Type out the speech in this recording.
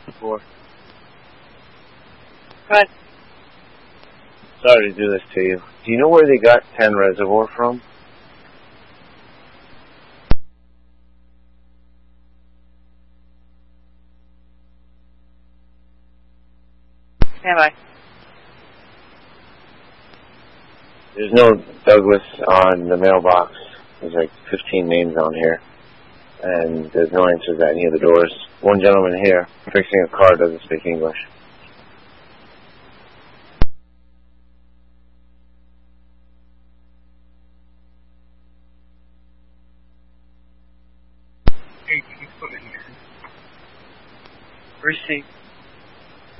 before. What? Sorry to do this to you. Do you know where they got 10 Reservoir from? Stand by. There's no Douglas on the mailbox. There's like 15 names on here. And there's no answers at any of the doors. One gentleman here fixing a car doesn't speak English. Receipt.